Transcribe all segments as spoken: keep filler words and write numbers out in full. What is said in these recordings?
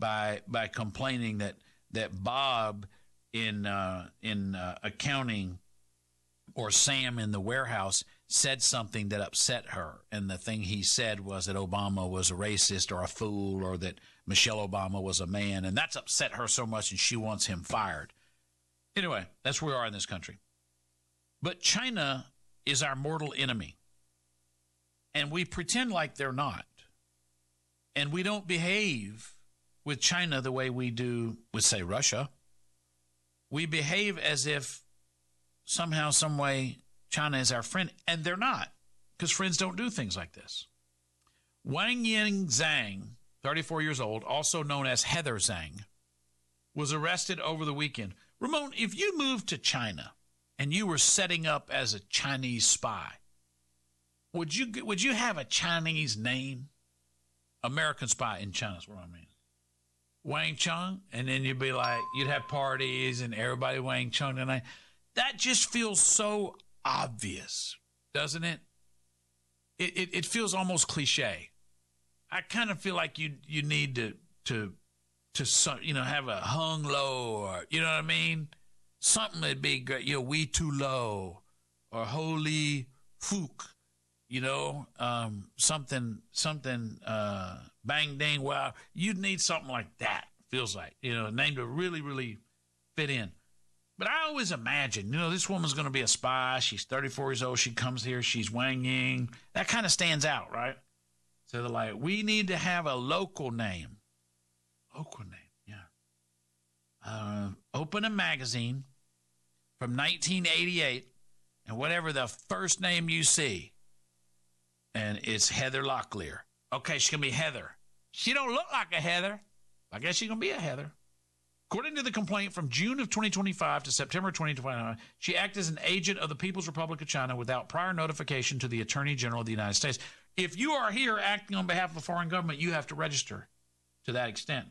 by by complaining that that Bob in uh, in uh, accounting or Sam in the warehouse said something that upset her. And the thing he said was that Obama was a racist or a fool, or that Michelle Obama was a man. And that's upset her so much, and she wants him fired. Anyway, that's where we are in this country. But China is our mortal enemy. And we pretend like they're not. And we don't behave with China the way we do with, say, Russia. We behave as if somehow, some way, China is our friend, and they're not, because friends don't do things like this. Wangying Zhang, thirty-four years old, also known as Heather Zhang, was arrested over the weekend. Ramon, if you moved to China and you were setting up as a Chinese spy, would you would you have a Chinese name? American spy in China is what I mean. Wang Chung, and then you'd be like, you'd have parties and everybody Wang Chung tonight. That just feels so obvious, doesn't it? It it, it feels almost cliche. I kind of feel like you you need to to to you know have a hung low, or you know what I mean. Something that'd be great. You know, we too low, or holy fook. You know, um, something something uh, bang dang wow. You'd need something like that. Feels like, you know, a name to really really fit in. But I always imagine, you know, this woman's going to be a spy. She's thirty-four years old. She comes here. She's Wang Ying. That kind of stands out, right? So they're like, we need to have a local name. Local name, yeah. Uh, open a magazine from nineteen eighty-eight, and whatever the first name you see, and it's Heather Locklear. Okay, she's going to be Heather. She don't look like a Heather. I guess she's going to be a Heather. According to the complaint, from June of twenty twenty-five to September twenty twenty-nine, she acted as an agent of the People's Republic of China without prior notification to the Attorney General of the United States. If you are here acting on behalf of a foreign government, you have to register to that extent.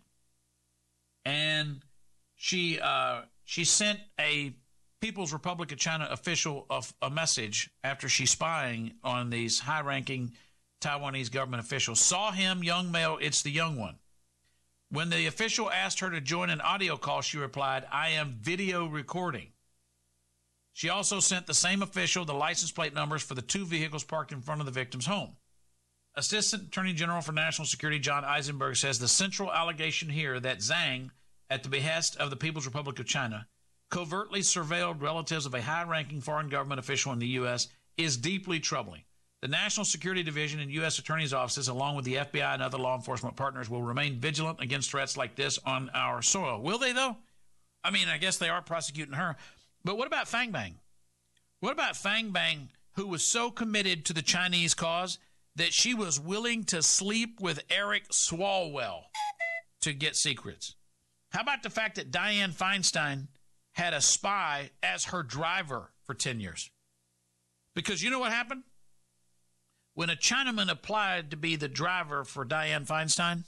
And she uh, she sent a People's Republic of China official of a message after she spying on these high-ranking Taiwanese government officials. Saw him, young male, it's the young one. When the official asked her to join an audio call, she replied, I am video recording. She also sent the same official the license plate numbers for the two vehicles parked in front of the victim's home. Assistant Attorney General for National Security John Eisenberg says the central allegation here that Zhang, at the behest of the People's Republic of China, covertly surveilled relatives of a high-ranking foreign government official in the U S is deeply troubling. The National Security Division and U S Attorney's offices, along with the F B I and other law enforcement partners, will remain vigilant against threats like this on our soil. Will they, though? I mean, I guess they are prosecuting her. But what about Fang Bang? What about Fang Bang, who was so committed to the Chinese cause that she was willing to sleep with Eric Swalwell to get secrets? How about the fact that Dianne Feinstein had a spy as her driver for ten years? Because you know what happened? When a Chinaman applied to be the driver for Dianne Feinstein,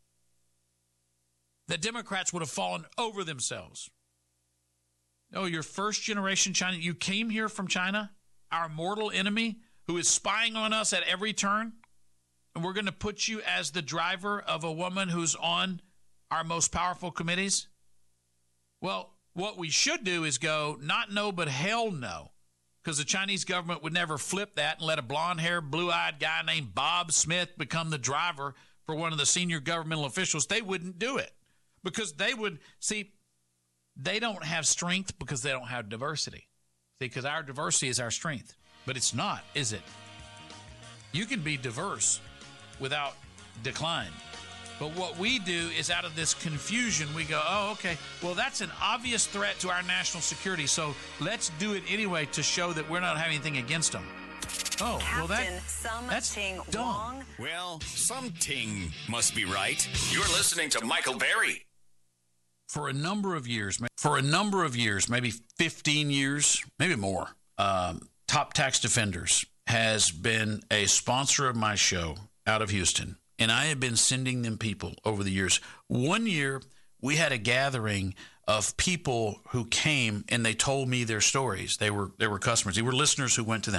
the Democrats would have fallen over themselves. Oh, you're first generation China. You came here from China, our mortal enemy, who is spying on us at every turn, and we're going to put you as the driver of a woman who's on our most powerful committees? Well, what we should do is go, not no, but hell no. Because the Chinese government would never flip that and let a blonde-haired, blue-eyed guy named Bob Smith become the driver for one of the senior governmental officials. They wouldn't do it because they would, see, they don't have strength because they don't have diversity. See, because our diversity is our strength. But it's not, is it? You can be diverse without decline. But what we do is out of this confusion, we go, oh, okay, well, that's an obvious threat to our national security, so let's do it anyway to show that we're not having anything against them. Oh, Captain well, that, that's dumb. Wong. Well, something must be right. You're listening to Michael Berry. For a number of years, for a number of years, maybe fifteen years, maybe more, um, Top Tax Defenders has been a sponsor of my show out of Houston. And I have been sending them people over the years. One year, we had a gathering of people who came and they told me their stories. They were they were customers. They were listeners who went to them.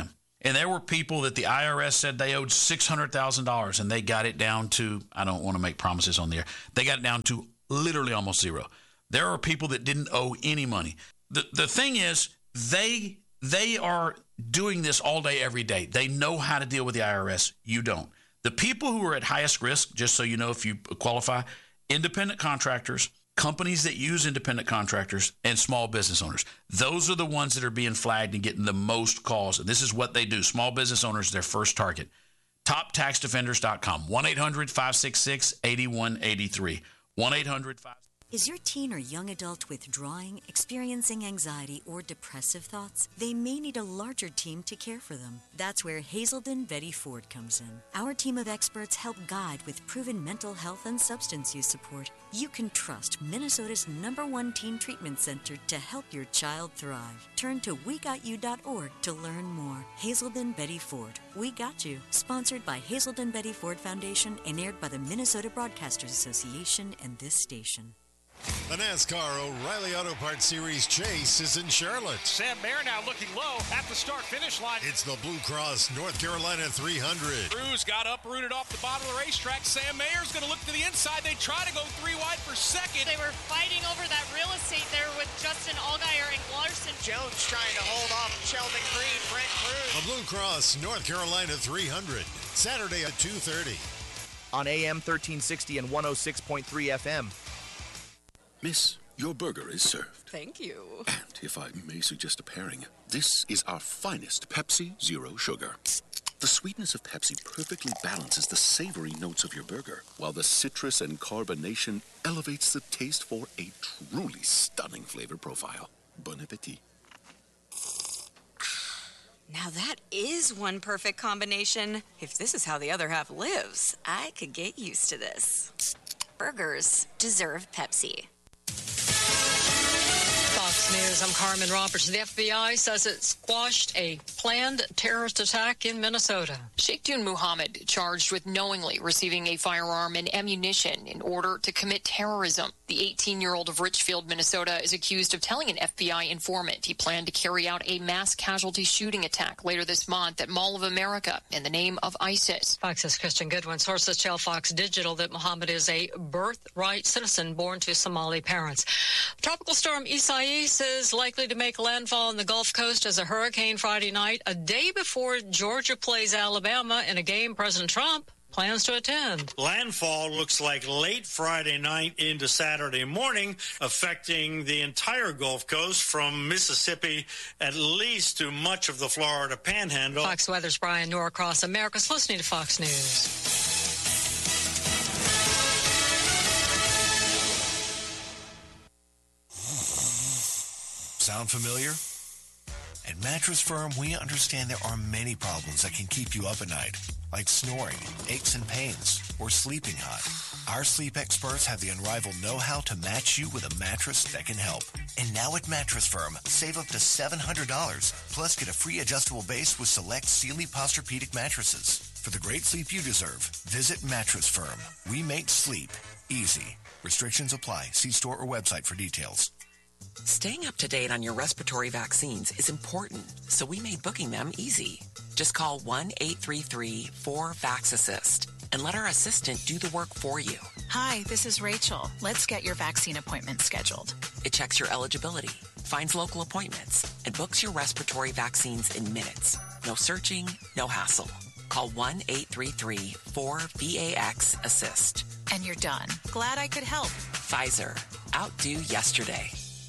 And there were people that the I R S said they owed six hundred thousand dollars, and they got it down to, I don't want to make promises on the air, they got it down to literally almost zero. There are people that didn't owe any money. The the thing is, they they are doing this all day, every day. They know how to deal with the I R S. You don't. The people who are at highest risk, just so you know if you qualify, independent contractors, companies that use independent contractors, and small business owners. Those are the ones that are being flagged and getting the most calls. And this is what they do. Small business owners, their first target. top tax defenders dot com. one eight hundred five six six eight one eight three. one eight hundred five six six eight one eight three. Is your teen or young adult withdrawing, experiencing anxiety, or depressive thoughts? They may need a larger team to care for them. That's where Hazelden Betty Ford comes in. Our team of experts help guide with proven mental health and substance use support. You can trust Minnesota's number one teen treatment center to help your child thrive. Turn to we got you dot org to learn more. Hazelden Betty Ford. We Got You. Sponsored by Hazelden Betty Ford Foundation and aired by the Minnesota Broadcasters Association and this station. The NASCAR O'Reilly Auto Parts Series chase is in Charlotte. Sam Mayer now looking low at the start-finish line. It's the Blue Cross North Carolina three hundred. Cruz got uprooted off the bottom of the racetrack. Sam Mayer's going to look to the inside. They try to go three wide for second. They were fighting over that real estate there with Justin Allgaier and Larson. Jones trying to hold off Sheldon Creed, Brent Cruz. The Blue Cross North Carolina three hundred, Saturday at two thirty. On A M thirteen sixty and one oh six point three F M. Miss, your burger is served. Thank you. And if I may suggest a pairing, this is our finest Pepsi Zero Sugar. The sweetness of Pepsi perfectly balances the savory notes of your burger, while the citrus and carbonation elevates the taste for a truly stunning flavor profile. Bon appetit. Now that is one perfect combination. If this is how the other half lives, I could get used to this. Burgers deserve Pepsi. Fox News, I'm Carmen Roberts. The F B I says it squashed a planned terrorist attack in Minnesota. Sheikhdun Muhammad charged with knowingly receiving a firearm and ammunition in order to commit terrorism. The eighteen-year-old of Richfield, Minnesota, is accused of telling an F B I informant he planned to carry out a mass casualty shooting attack later this month at Mall of America in the name of ISIS. Fox's Christian Goodwin. Sources tell Fox Digital that Muhammad is a birthright citizen born to Somali parents. Tropical storm Isaias is likely to make landfall on the Gulf Coast as a hurricane Friday night, a day before Georgia plays Alabama in a game President Trump plans to attend. Landfall looks like late Friday night into Saturday morning, affecting the entire Gulf Coast from Mississippi at least to much of the Florida Panhandle. Fox Weather's Brian Norcross. America's listening to Fox News. Sound familiar? At Mattress Firm, we understand there are many problems that can keep you up at night, like snoring, aches and pains, or sleeping hot. Our sleep experts have the unrivaled know-how to match you with a mattress that can help. And now at Mattress Firm, save up to seven hundred dollars, plus get a free adjustable base with select Sealy Posturepedic mattresses. For the great sleep you deserve, visit Mattress Firm. We make sleep easy. Restrictions apply. See store or website for details. Staying up to date on your respiratory vaccines is important, so we made booking them easy. Just call one eight three three four VAX-ASSIST and let our assistant do the work for you. Hi, this is Rachel. Let's get your vaccine appointment scheduled. It checks your eligibility, finds local appointments, and books your respiratory vaccines in minutes. No searching, no hassle. Call one eight three three four VAX-ASSIST. And you're done. Glad I could help. Pfizer. Outdo yesterday.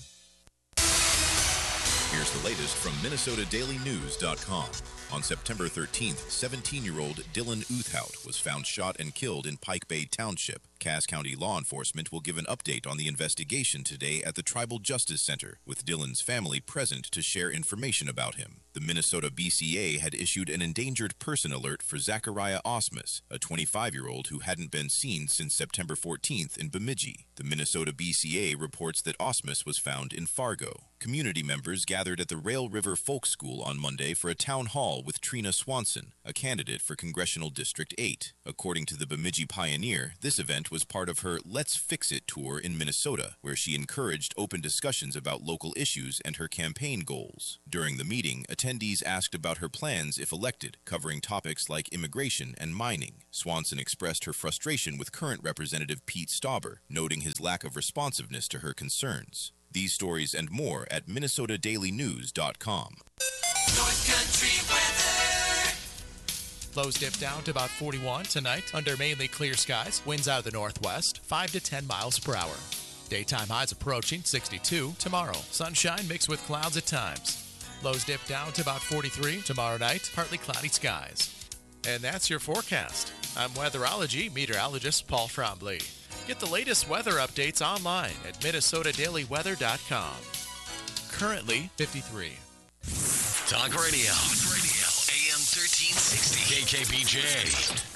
Here's the latest from Minnesota Daily News dot com. On September thirteenth, seventeen-year-old Dylan Uthout was found shot and killed in Pike Bay Township. Cass County law enforcement will give an update on the investigation today at the Tribal Justice Center, with Dylan's family present to share information about him. The Minnesota B C A had issued an endangered person alert for Zachariah Osmus, a twenty-five-year-old who hadn't been seen since September fourteenth in Bemidji. The Minnesota B C A reports that Osmus was found in Fargo. Community members gathered at the Rail River Folk School on Monday for a town hall with Trina Swanson, a candidate for Congressional District eight. According to the Bemidji Pioneer, this event event was part of her Let's Fix It tour in Minnesota, where she encouraged open discussions about local issues and her campaign goals. During the meeting, attendees asked about her plans if elected, covering topics like immigration and mining. Swanson expressed her frustration with current Representative Pete Stauber, noting his lack of responsiveness to her concerns. These stories and more at Minnesota Daily News dot com. North Country weather. Lows dip down to about forty-one tonight under mainly clear skies. Winds out of the northwest, five to ten miles per hour. Daytime highs approaching sixty-two tomorrow. Sunshine mixed with clouds at times. Lows dip down to about forty-three tomorrow night, partly cloudy skies. And that's your forecast. I'm weatherology meteorologist Paul Trombley. Get the latest weather updates online at Minnesota Daily Weather dot com. Currently fifty-three. Talk Radio. Talk Radio. A M thirteen sixty. K K B J.